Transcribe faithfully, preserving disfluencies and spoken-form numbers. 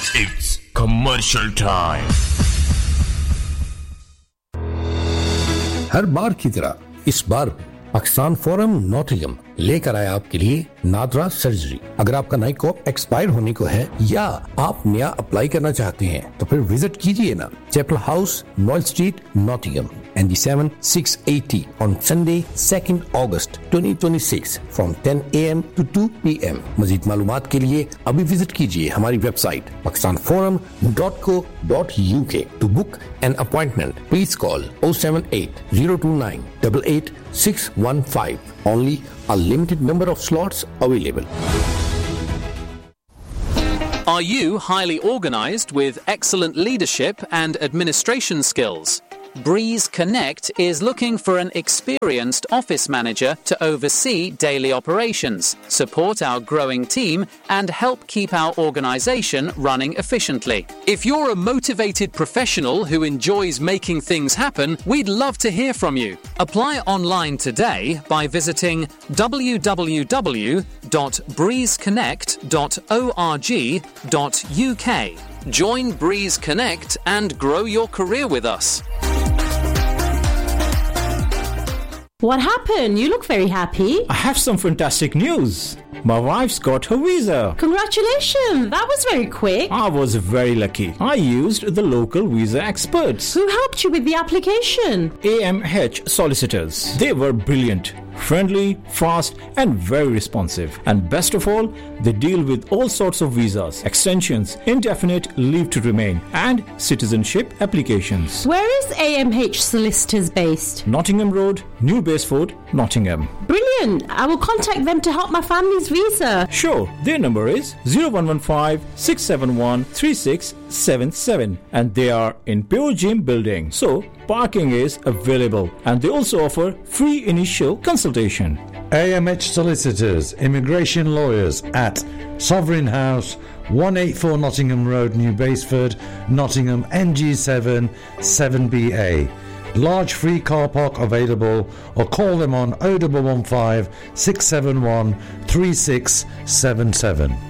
It's commercial time. हर बार की तरह इस बार पाकिस्तान फोरम नॉटिंघम लेकर आया आपके लिए नादरा सर्जरी। अगर आपका नई कोप एक्सपायर होने को है या आप नया अप्लाई करना चाहते हैं तो फिर विजिट कीजिए ना chapel house, Noyyal street, Nottingham, N D seven six eighty on Sunday second August twenty twenty-six from ten A M to two P M मजीद मालूमात के लिए अभी विजिट कीजिए हमारी website pakistan forum dot co dot U K। To book an appointment, please call oh seven eight oh two nine eight eight six one five. Only a limited number of slots available. Are you highly organized with excellent leadership and administration skills? Breeze Connect is looking for an experienced office manager to oversee daily operations, support our growing team, and help keep our organization running efficiently. If you're a motivated professional who enjoys making things happen, we'd love to hear from you. Apply online today by visiting w w w dot breeze connect dot org dot U K. Join Breeze Connect and grow your career with us. What happened? You look very happy. I have some fantastic news. My wife's got her visa. Congratulations! That was very quick. I was very lucky. I used the local visa experts. Who helped you with the application? A M H solicitors. They were brilliant, friendly, fast, and very responsive. And best of all, they deal with all sorts of visas, extensions, indefinite leave to remain, and citizenship applications. Where is A M H Solicitors based? Nottingham Road, New Baseford, Nottingham. Brilliant! I will contact them to help my family's visa. Sure, their number is oh one one five, six seven one, three six seven seven and they are in Pure Gym building. So, parking is available and they also offer free initial consultation. A M H Solicitors, Immigration Lawyers at Sovereign House, one eighty-four Nottingham Road, New Baseford, Nottingham, N G seven seven B A. Large free car park available or call them on oh one one five, six seven one, three six seven seven.